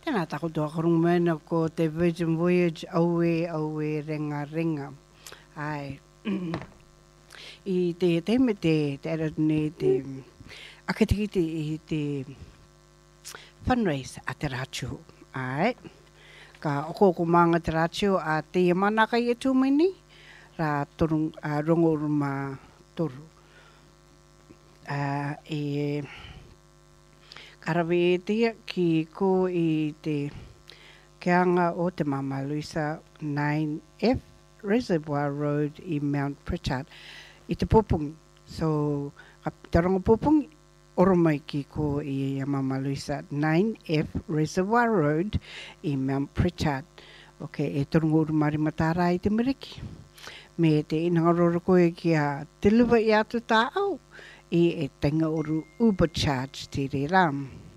Tēnā tako tua korumena ko te Virgin Voyage aue ringa. Ai. I te teime te aranei te akatikiti i te fundraise a te rātio. Ai. Ka oko maanga te rātio a te manaka i e tūmini. Rā torung rongo ruma toru. E karawe e tia ki ko i te keanga o te Mama Luisa 9F Reservoir Road i Mount Pritchard i te popungi. So, te rongo popungi, oro mai ki ko i Mama Luisa 9F Reservoir Road i Mount Pritchard. Ok, e torongo urumari matara i te miriki. Me te inangaroro koe ki a deliver i atu tā au. I e tenga oru Uber charge te re ram.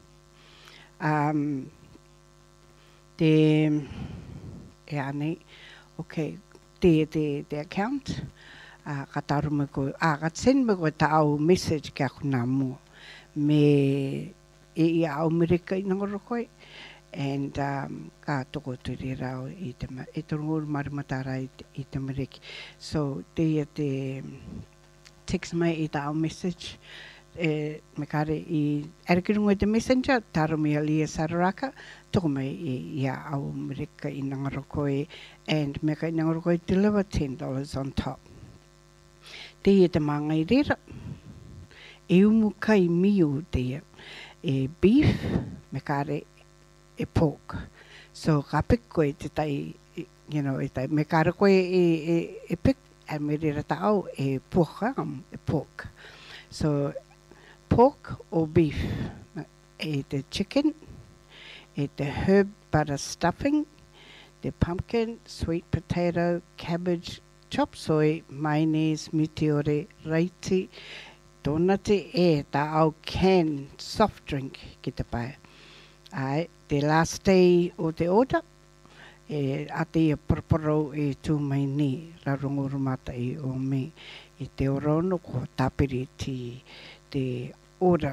Te e ane, okay, te account, ka taru me koe, ka send me koe ta au message ki aku nā mua. Me i au mirika i nangaro koe, and ka toko turi rau i torongo marimatara i te miriki. So, te text mai i ta au message, me kare i arakirungo i te messenger, taro mi alia sararaka, toko mai i au mirika i Nangarokoe, and me ka i Nangarokoe deliver $10 on top. Te i te manga i rira, e umu kai miu te e beef, me kare e pork. So ka pik koe te tai, you know, e tai, me kare koe e pik, and me rira ta au e pork. So, pork or beef, e te chicken, e te herb butter stuffing, the pumpkin, sweet potato, cabbage, chop suey, mayonnaise, meteore, reiti, donate e ta au canned soft drink ki te pai. Ai, the last day o te order, e ate i porporo e tū mai ni, ra rongo rumata i o me, i te orono ko tapiri te order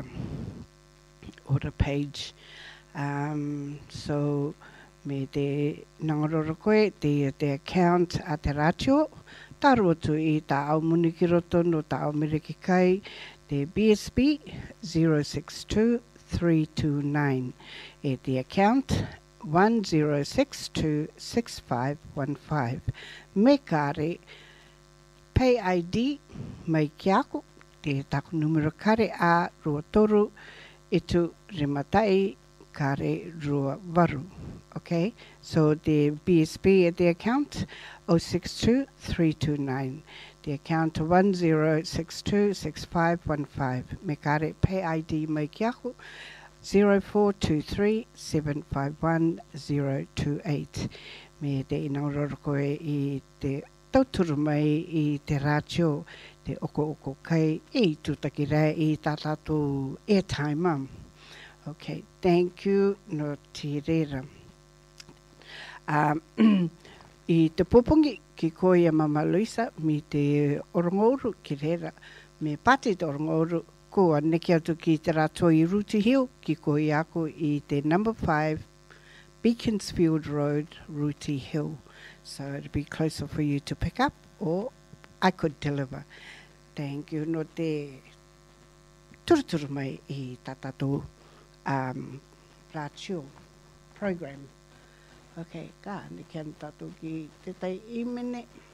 page. So, me te nangaroro koe, te account a te rātio, taru atu i tā au muniki roto no tā au miriki kai, te BSB 062329, e te account 10626515. Me kare, pay ID mai ki aku, te taku numero kare a rua toru, itu rimatai kare rua varu. Okay, so the BSB at the account 062329, the account 10626515. Me kare pay ID mai ki aku 0423751028. Me te inauroro koe i te tauturu mai i te rātio, te oko kai i tutaki rai i tātātou airtime. Okay, thank you, no te rera. I te popongi ki koe Mama Luisa, mi te orongoru ki rera, me pate te orongoru, ko neki atu ki te rātua i Rooty Hill, ki koe aku i te number 5, Beaconsfield Road, Rooty Hill. So it'd be closer for you to pick up, or I could deliver. Thank you. No te turuturu mai i tātātou rātio program. Okay, ka, neki anu tātou ki te tai imene.